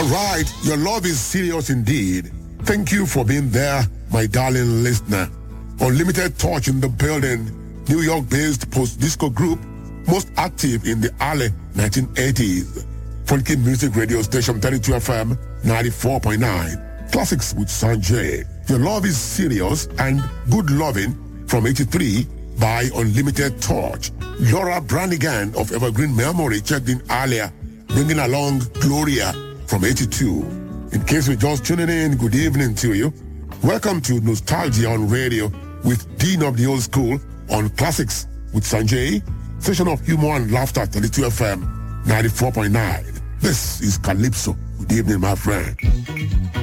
All right, your love is serious indeed. Thank you for being there, my darling listener. Unlimited Touch in the building, New York-based post-disco group, most active in the early 1980s. Funky music radio station 32 FM 94.9. Classics with Sanjay. Your love is serious and good loving from 83 by Unlimited Touch. Laura Branigan of Evergreen Memory checked in earlier, bringing along Gloria from 82. In case you're just tuning in, good evening to you. Welcome to Nostalgia on Radio with Dean of the Old School on Classics with Sanjay, session of humor and laughter 32 FM 94.9. This is Calypso. Good evening, my friend.